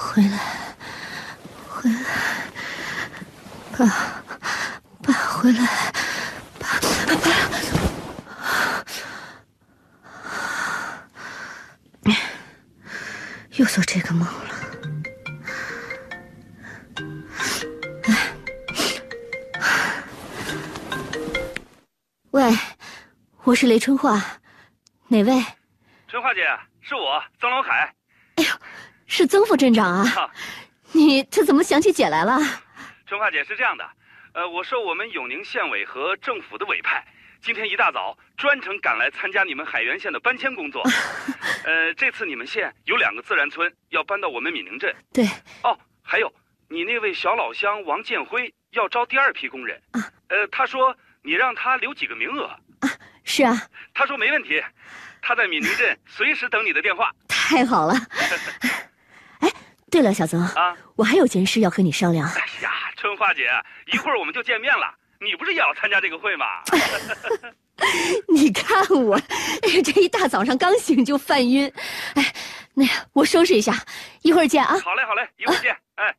回来，爸，回来，爸，又做这个梦了。喂，我是雷春花，哪位？ 春花姐，是我曾龙海。 哎呦，是曾副镇长啊！你这怎么想起姐来了？ 春花姐是这样的，我受我们永宁县委和政府的委派，今天一大早专程赶来参加你们海原县的搬迁工作。这次你们县有2个自然村要搬到我们闽宁镇。 对。 哦，还有你那位小老乡王建辉要招第2批工人。啊。他说你让他留几个名额。 啊，是啊。他说没问题，他在闽宁镇随时等你的电话。 太好了。哎，对了，小曾啊，我还有件事要和你商量。 哎呀，春花姐，一会儿我们就见面了。你不是也要参加这个会吗？ 你看我，这一大早上刚醒就犯晕。哎，那我收拾一下，一会儿见啊。 好嘞，好嘞，一会儿见。哎，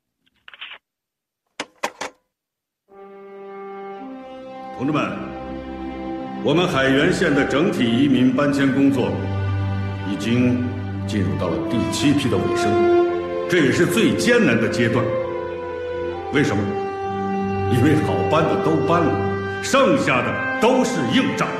同志们，我们海原县的整体移民搬迁工作已经进入到了第7批的尾声，这也是最艰难的阶段。为什么？因为好搬的都搬了，剩下的都是硬仗。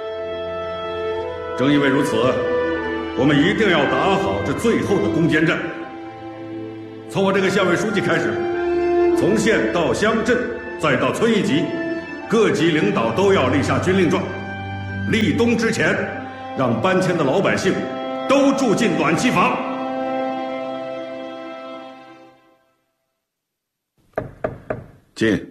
正因为如此，我们一定要打好这最后的攻坚战。从我这个县委书记开始，从县到乡镇，再到村一级，各级领导都要立下军令状。立冬之前，让搬迁的老百姓都住进暖气房。进。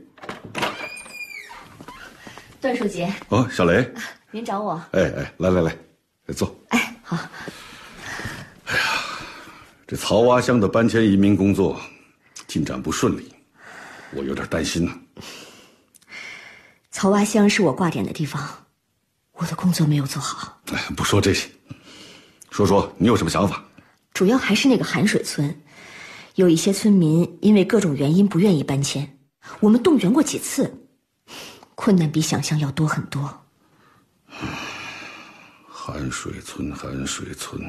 段书记。 哦，小雷。 您找我？ 哎，来，坐。 哎，好。 哎呀，这曹洼乡的搬迁移民工作进展不顺利，我有点担心呢。 曹洼乡是我挂点的地方，我的工作没有做好。 哎，不说这些，说你有什么想法？ 主要还是那个寒水村，有一些村民因为各种原因不愿意搬迁，我们动员过几次，困难比想象要多很多。 寒水村，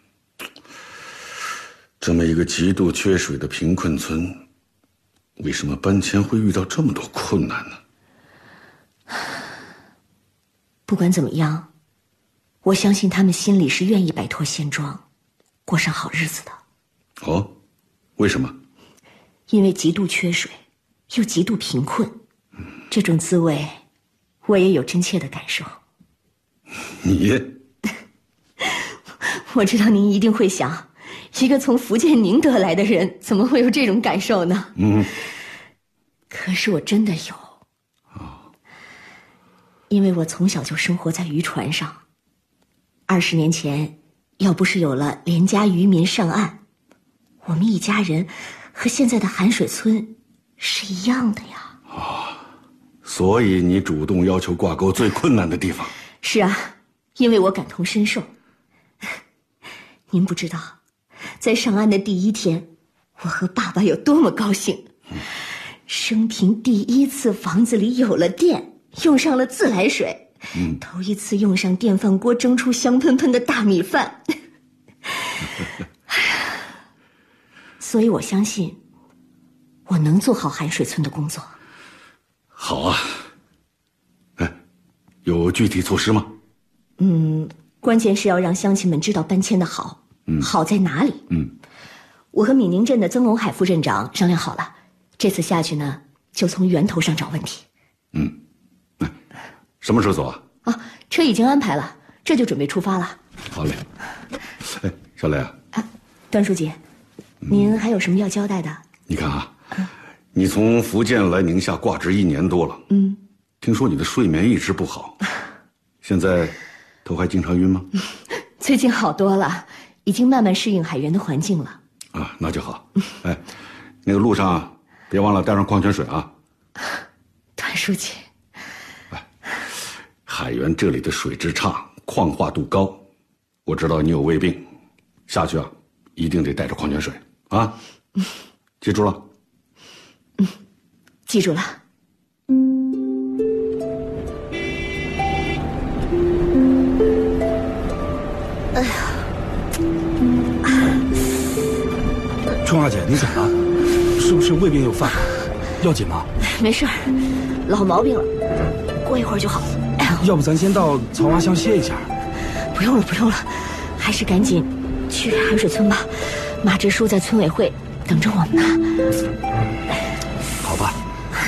这么一个极度缺水的贫困村，为什么搬迁会遇到这么多困难呢？ 不管怎么样，我相信他们心里是愿意摆脱现状，过上好日子的。 哦，为什么？ 因为极度缺水，又极度贫困，这种滋味，我也有真切的感受。 你？ 我知道您一定会想，一个从福建宁德来的人，怎么会有这种感受呢？可是我真的有。因为我从小就生活在渔船上，20年前，要不是有了连家渔民上岸，我们一家人和现在的寒水村是一样的呀。 所以你主动要求挂钩最困难的地方。 是啊，因为我感同身受。您不知道，在上岸的第1天，我和爸爸有多么高兴，生平第1次房子里有了电，用上了自来水，头一次用上电饭锅蒸出香喷喷的大米饭。所以我相信我能做好寒水村的工作。 好啊。有具体措施吗？ 关键是要让乡亲们知道搬迁的好，好在哪里。我和闽宁镇的曾龙海副镇长商量好了，这次下去呢，就从源头上找问题。 什么时候走啊？ 车已经安排了，这就准备出发了。 好嘞。哎，小雷啊。 段书记，您还有什么要交代的？ 你看啊，你从福建来宁夏挂职1年多了，听说你的睡眠一直不好，现在头还经常晕吗？ 最近好多了，已经慢慢适应海原的环境了。 那就好。哎，那个路上别忘了带上矿泉水啊。 段书记。 海原这里的水质差，矿化度高，我知道你有胃病，下去啊，一定得带着矿泉水啊。 记住了？ 记住了。哎呀， 春花姐，你怎么了？是不是胃病又犯了？要紧吗？ 没事儿，老毛病了，过一会儿就好。 要不咱先到曹花乡歇一下？ 不用了，不用了，还是赶紧去海水村吧。马支书在村委会等着我们呢。 好吧。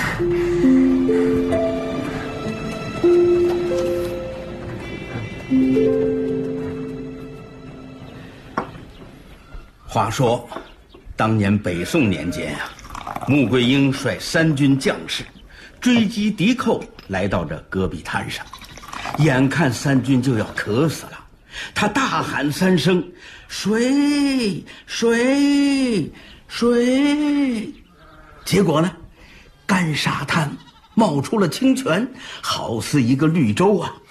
话说，当年北宋年间啊，穆桂英率3军将士追击敌寇，来到这戈壁滩上，眼看3军就要渴死了，他大喊3声：“水，水，水！”结果呢，干沙滩冒出了清泉，好似一个绿洲啊！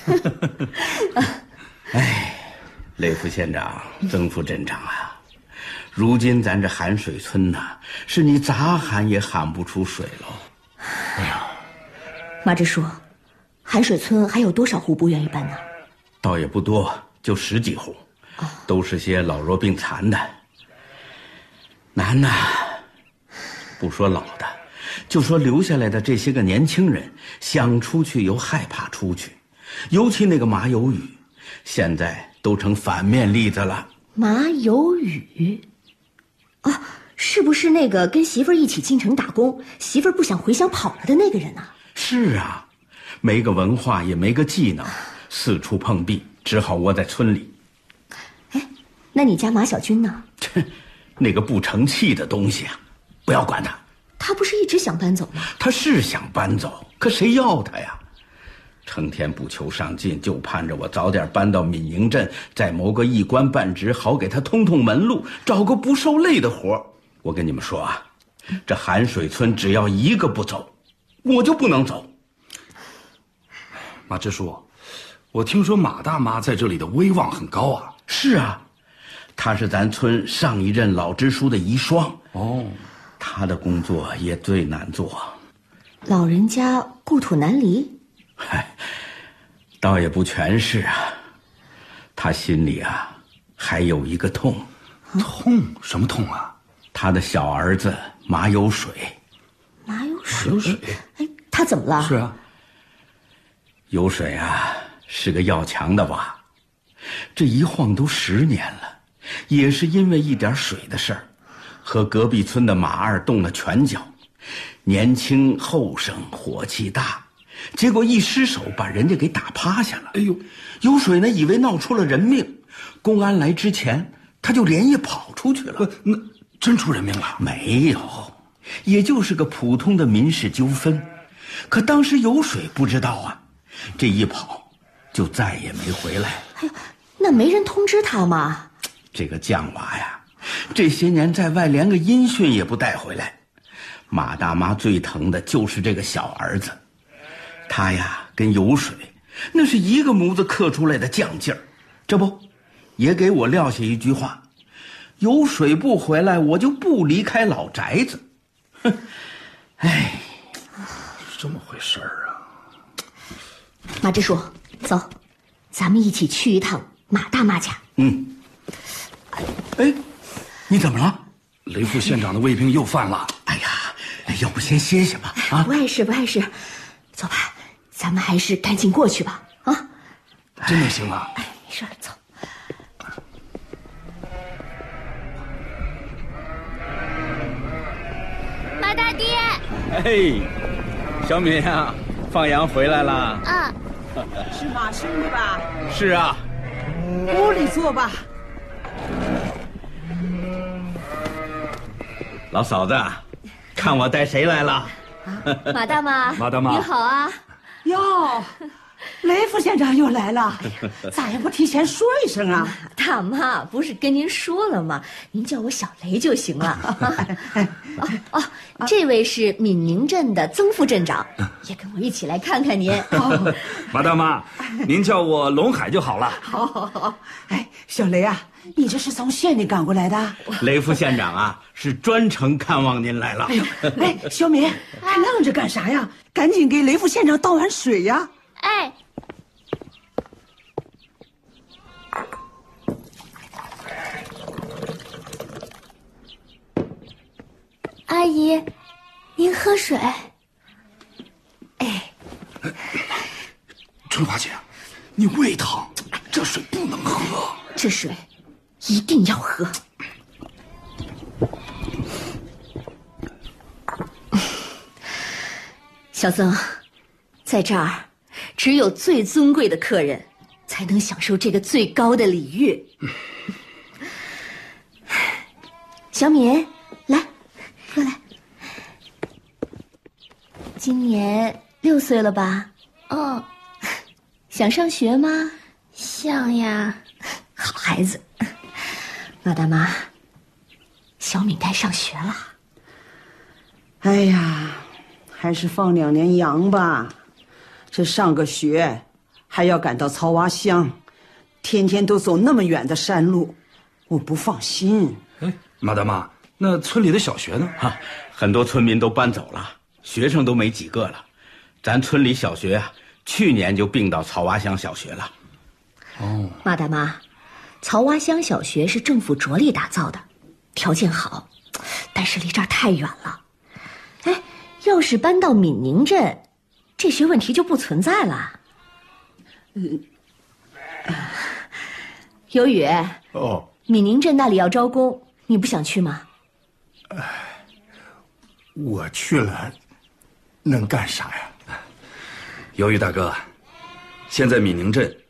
哎，雷副县长、曾副镇长啊！如今咱这寒水村呐，是你咋喊也喊不出水喽。 哎呀， 马支书，海水村还有多少户不愿意搬呢？ 倒也不多，就10几户，都是些老弱病残的。难呐，不说老的，就说留下来的这些个年轻人，想出去又害怕出去，尤其那个马有雨，现在都成反面例子了。 马有雨。啊，是不是那个跟媳妇儿一起进城打工，媳妇儿不想回乡跑了的那个人啊？ 是啊，没个文化也没个技能，四处碰壁，只好窝在村里。 哎，那你家马小军呢？ 那个不成器的东西啊，不要管他。 他不是一直想搬走吗？ 他是想搬走，可谁要他呀？成天不求上进，就盼着我早点搬到闽营镇，再谋个一官半职，好给他通通门路，找个不受累的活。我跟你们说啊，这寒水村只要一个不走，我就不能走。 马支书，我听说马大妈在这里的威望很高啊。 是啊，她是咱村上一任老支书的遗孀。 哦， 她的工作也最难做。 老人家故土难离？ 嗨，倒也不全是啊，他心里啊还有一个痛。 痛？什么痛啊？ 他的小儿子马有水。 马有水？ 马有水？ 哎，他怎么了？ 是啊， 有水啊是个要强的娃，这一晃都10年了，也是因为一点水的事儿，和隔壁村的马二动了拳脚。年轻后生，火气大，结果一失手把人家给打趴下了。 哎呦， 有水呢以为闹出了人命，公安来之前他就连夜跑出去了。 那真出人命了？ 没有，也就是个普通的民事纠纷。可当时有水不知道啊，这一跑就再也没回来。 哎呦，那没人通知他吗？ 这个犟娃呀，这些年在外连个音讯也不带回来。马大妈最疼的就是这个小儿子，他呀跟有水那是一个模子刻出来的犟劲儿，这不也给我撂下一句话：有水不回来，我就不离开老宅子。哼，哎， 是这么回事儿啊。 马支书，走，咱们一起去一趟马大妈家。 嗯。哎，你怎么了？ 雷副县长的胃病又犯了。 哎呀，要不先歇歇吧？啊， 不碍事，不碍事。走吧，咱们还是赶紧过去吧。啊， 真的行啊？ 哎，没事，走。 马大爹。 哎，小敏啊，放羊回来了。 啊， 是马兄的吧？ 是啊。 屋里坐吧。 老嫂子，看我带谁来了？ 马大妈， 马大妈你好啊。 哟， 雷副县长又来了，咋也不提前说一声啊？ 大妈，不是跟您说了吗？您叫我小雷就行了。这位是闽宁镇的曾副镇长，也跟我一起来看看您。 马大妈，您叫我龙海就好了。 好。哎，小雷啊，你这是从县里赶过来的？ 雷副县长啊，是专程看望您来了。 哎，小敏，还愣着干啥呀？赶紧给雷副县长倒碗水呀！ 哎。阿姨，您喝水。 哎， 春华姐，你胃疼，这水不能喝。 这水一定要喝。小曾，在这儿，只有最尊贵的客人才能享受这个最高的礼遇。小敏，来，过来。今年6岁了吧？ 嗯， 想上学吗？ 想呀。 好孩子。马大妈，小敏该上学了。 哎呀，还是放2年羊吧。这上个学还要赶到曹洼乡，天天都走那么远的山路，我不放心。 哎，马大妈，那村里的小学呢？ 很多村民都搬走了，学生都没几个了。咱村里小学啊，去年就并到曹洼乡小学了。 哦， 马大妈，曹洼乡小学是政府着力打造的，条件好，但是离这儿太远了。哎，要是搬到闽宁镇，这些问题就不存在了。有雨。 哦， 闽宁镇那里要招工，你不想去吗？ 我去了，能干啥呀？ 由于大哥，现在闽宁镇